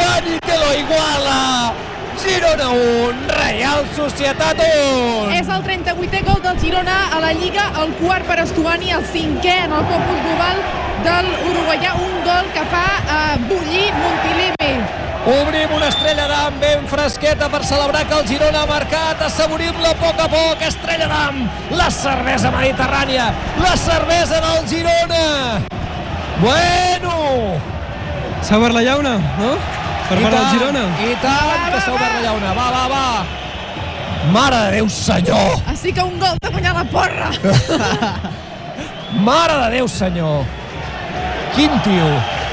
Estuani que lo iguala. Girona 1, Real Societat 1. És el 38è gol del Girona a la Lliga, el quart per Estuani, el 5è en el còmput global de l'uruguaià, un gol que fa bullir Montilivi. Obrim una Estrella d'Am ben fresqueta per celebrar que el Girona ha marcat. Assaborim-la a poc, Estrella d'Am, la cervesa mediterrània, la cervesa del Girona. Bueno! S'ha obert la llauna, no? Per part del Girona. I tant, que s'ha obert la llauna. Va. Mare de Déu, senyor! Així que un gol de guanyar la porra. Mare de Déu, senyor! Quin tio!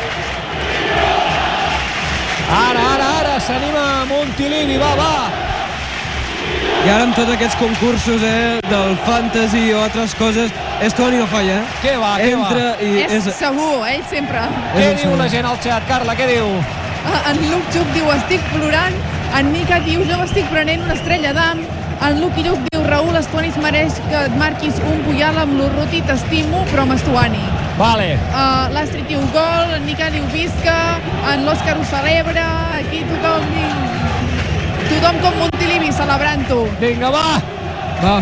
Ara, s'anima Montilivi, va! I ara amb tots aquests concursos del fantasy o altres coses, Estuani no falla, Què va? Entra i és segur, ell sempre. Què diu la gent al xat, Carla, què diu? En Luc Xuc diu, estic plorant. En Mica diu, jo m'estic prenent una Estrella d'Am. En Luqui Lluc diu, Raül, Estuani es mereix que et marquis un Puyal amb l'Urruti, t'estimo, però amb Estuani. Vale. L'Astrid diu gol, en Mica diu visca, en l'Òscar ho celebra, aquí tothom com Montilivi celebrant-ho. Vinga, va!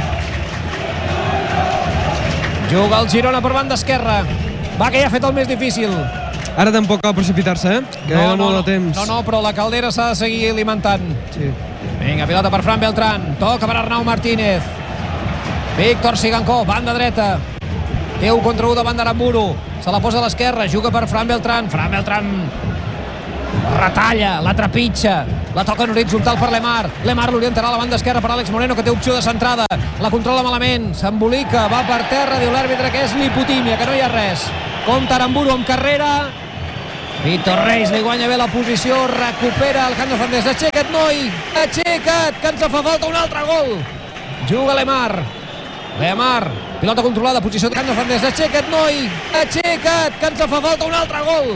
Juga el Girona per banda esquerra. Va, que ja ha fet el més difícil. Ara tampoc cal precipitar-se, queda molt de temps. No, però la caldera s'ha de seguir alimentant. Sí. Vinga, pilota per Fran Beltrán. Toca per Arnau Martínez. Víctor Sigankó, banda dreta. Té 1 contra 1 davant d'Aramburu. Se la posa a l'esquerra, juga per Fran Beltrán. Fran Beltrán retalla, la trepitja. La toca en horitzontal per Lemar. Lemar l'orientarà a la banda esquerra per Àlex Moreno, que té opció de centrada. La controla malament, s'embolica, va per terra, diu l'àrbitre que és lipotímia, que no hi ha res. Compta Aramburu amb carrera. Víctor Reis li guanya bé la posició, recupera Alejandro Fernández. Aixeca't, noi! Aixeca't, que ens fa falta un altre gol! Juga Lemar, pilota controlada, posició de Alejandro Fernández. Aixeca't, noi! Aixeca't, que ens fa falta un altre gol!